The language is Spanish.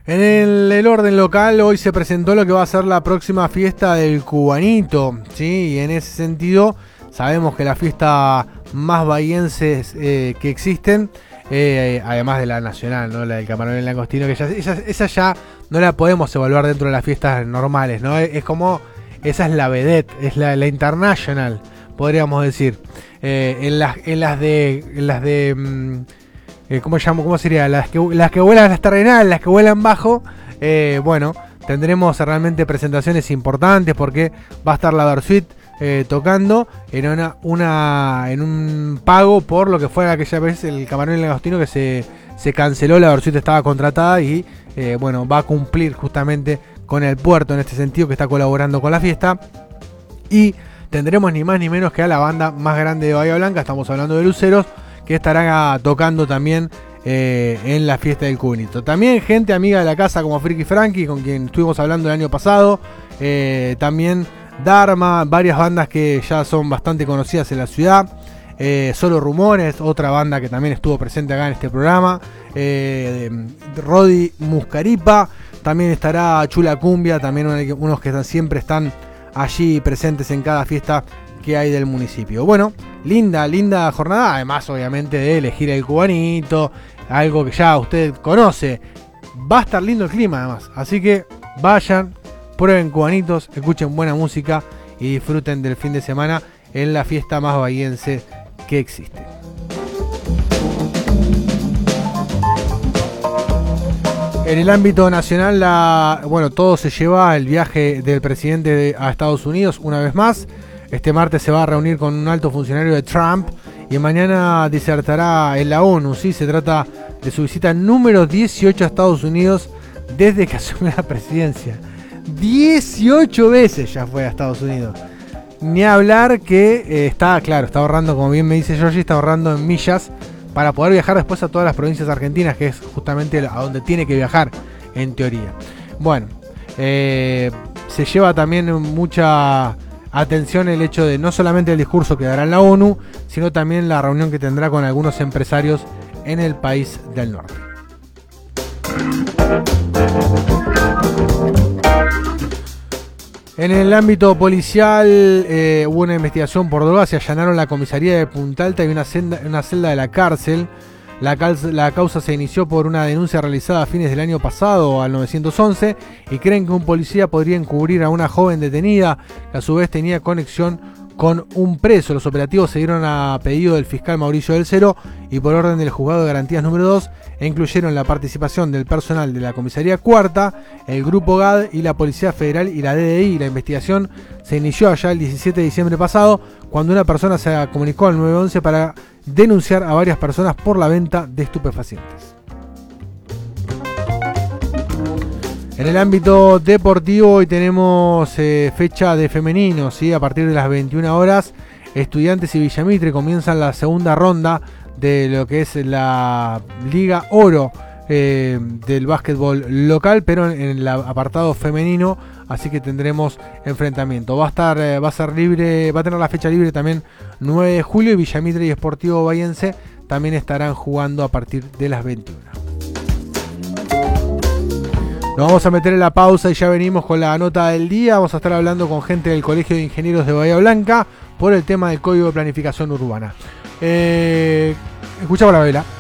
En el orden local, hoy se presentó lo que va a ser la próxima fiesta del cubanito, ¿sí? Y en ese sentido, sabemos que la fiesta más bahiense que existen, además de la nacional, ¿no? La del camarón y el langostino, que esa ya no la podemos evaluar dentro de las fiestas normales, ¿no? Es como, esa es la vedette, es la international, podríamos decir. En las de ¿cómo sería? Las que vuelan las terrenales, las que vuelan bajo. Bueno, tendremos realmente presentaciones importantes porque va a estar la Versuit tocando en un pago por lo que fue aquella vez el camarón y el langostino, que se canceló. La Versuit estaba contratada y bueno, va a cumplir justamente con el puerto en este sentido, que está colaborando con la fiesta. Y tendremos ni más ni menos que a la banda más grande de Bahía Blanca, estamos hablando de Luceros, que estará tocando también en la fiesta del cubanito. También gente amiga de la casa como Friki Frankie, con quien estuvimos hablando el año pasado. También Dharma, varias bandas que ya son bastante conocidas en la ciudad. Solo Rumores, otra banda que también estuvo presente acá en este programa. Rodi Muscaripa, también estará Chula Cumbia, también unos que siempre están allí presentes en cada fiesta que hay del municipio. Bueno, linda jornada, además obviamente de elegir el cubanito, algo que ya usted conoce. Va a estar lindo el clima además, así que vayan, prueben cubanitos, escuchen buena música y disfruten del fin de semana en la fiesta más bahiense que existe. En el ámbito nacional, todo se lleva el viaje del presidente a Estados Unidos una vez más. Este martes se va a reunir con un alto funcionario de Trump y mañana disertará en la ONU. ¿Sí? Se trata de su visita número 18 a Estados Unidos desde que asumió la presidencia. 18 veces ya fue a Estados Unidos. Ni hablar que está ahorrando, como bien me dice Georgie, está ahorrando en millas para poder viajar después a todas las provincias argentinas, que es justamente a donde tiene que viajar en teoría. Bueno, se lleva también mucha atención el hecho de no solamente el discurso que dará en la ONU, sino también la reunión que tendrá con algunos empresarios en el país del norte. En el ámbito policial hubo una investigación por drogas, se allanaron la comisaría de Punta Alta y una celda de la cárcel. La causa se inició por una denuncia realizada a fines del año pasado al 911 y creen que un policía podría encubrir a una joven detenida que a su vez tenía conexión con un preso. Los operativos se dieron a pedido del fiscal Mauricio del Cero y por orden del juzgado de garantías número 2 e incluyeron la participación del personal de la comisaría cuarta, el grupo GAD y la Policía Federal y la DDI. La investigación se inició allá el 17 de diciembre pasado, cuando una persona se comunicó al 911 para denunciar a varias personas por la venta de estupefacientes. En el ámbito deportivo hoy tenemos fecha de femeninos, ¿sí? A partir de las 21 horas, Estudiantes y Villamitre comienzan la segunda ronda de lo que es la Liga Oro del básquetbol local, pero en el apartado femenino, así que tendremos enfrentamiento. Va a ser libre, va a tener la fecha libre también 9 de julio y Villamitre y Sportivo Bahiense también estarán jugando a partir de las 21. Nos vamos a meter en la pausa y ya venimos con la nota del día. Vamos a estar hablando con gente del Colegio de Ingenieros de Bahía Blanca por el tema del Código de Planificación Urbana. Escuchamos la vela.